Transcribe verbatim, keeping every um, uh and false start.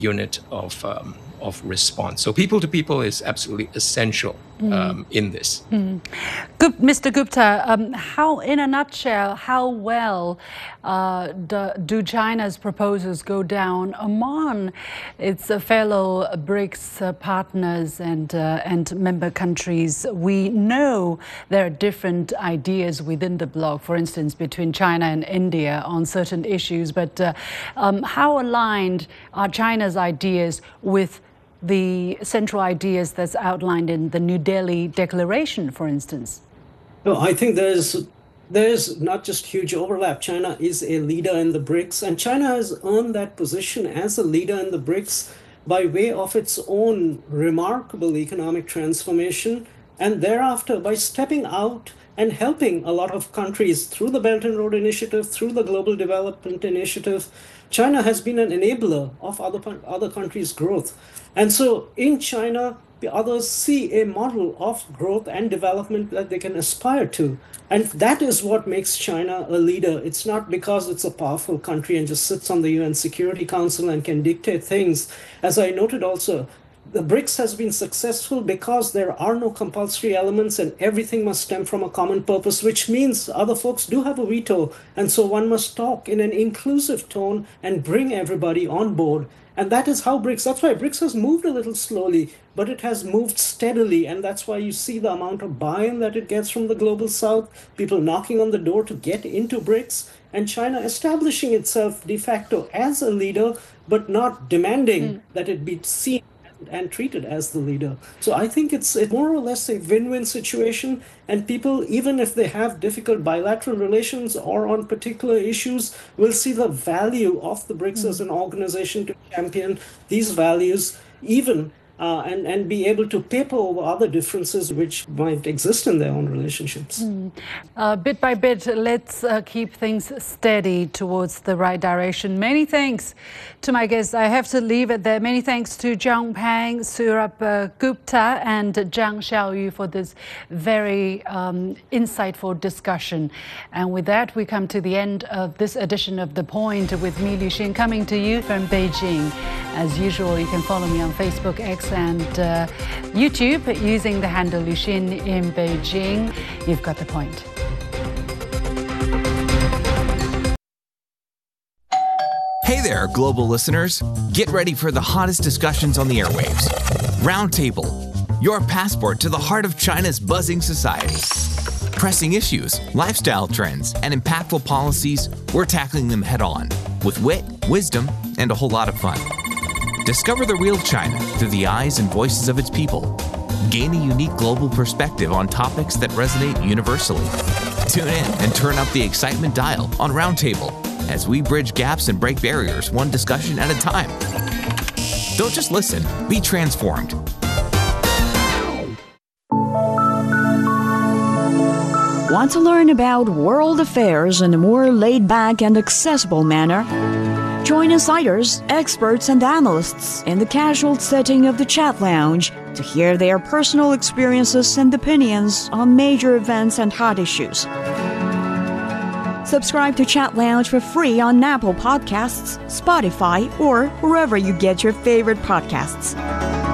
unit of um, of response. So people to people is absolutely essential um, mm. in this. Mm. Good, Mister Gupta, um, how, in a nutshell, how well uh, do, do China's proposals go down among its uh, fellow BRICS uh, partners and, uh, and member countries? We know there are different ideas within the bloc, for instance, between China and India on certain issues, but uh, um, how aligned are China's ideas with the central ideas that's outlined in the New Delhi Declaration, for instance? No, I think there's there's not just huge overlap. China is a leader in the BRICS, and China has earned that position as a leader in the BRICS by way of its own remarkable economic transformation, and thereafter by stepping out and helping a lot of countries through the Belt and Road Initiative, through the Global Development Initiative. China has been an enabler of other, other countries' growth. And so in China, the others see a model of growth and development that they can aspire to. And that is what makes China a leader. It's not because it's a powerful country and just sits on the U N Security Council and can dictate things. As I noted also, the BRICS has been successful because there are no compulsory elements and everything must stem from a common purpose, which means other folks do have a veto. And so one must talk in an inclusive tone and bring everybody on board. And that is how BRICS, that's why BRICS has moved a little slowly, but it has moved steadily. And that's why you see the amount of buy-in that it gets from the global south, people knocking on the door to get into BRICS, and China establishing itself de facto as a leader, but not demanding mm. that it be seen and treated as the leader. So I think it's it more or less a win-win situation, and people, even if they have difficult bilateral relations or on particular issues, will see the value of the BRICS mm. as an organization to champion these values, even Uh, and, and be able to paper over other differences which might exist in their own relationships. Mm. Uh, bit by bit, let's uh, keep things steady towards the right direction. Many thanks to my guests. I have to leave it there. Many thanks to Zhang Peng, Saurabh uh, Gupta and Zhang Xiaoyu for this very um, insightful discussion. And with that, we come to the end of this edition of The Point with me, Liu Xin, coming to you from Beijing. As usual, you can follow me on Facebook, X and uh, YouTube using the handle Liu Xin in Beijing. You've got the point. Hey there, global listeners. Get ready for the hottest discussions on the airwaves. Roundtable, your passport to the heart of China's buzzing society. Pressing issues, lifestyle trends, and impactful policies, we're tackling them head on with wit, wisdom, and a whole lot of fun. Discover the real China through the eyes and voices of its people. Gain a unique global perspective on topics that resonate universally. Tune in and turn up the excitement dial on Roundtable as we bridge gaps and break barriers one discussion at a time. Don't just listen, be transformed. Want to learn about world affairs in a more laid-back and accessible manner? Join insiders, experts, and analysts in the casual setting of the Chat Lounge to hear their personal experiences and opinions on major events and hot issues. Subscribe to Chat Lounge for free on Apple Podcasts, Spotify, or wherever you get your favorite podcasts.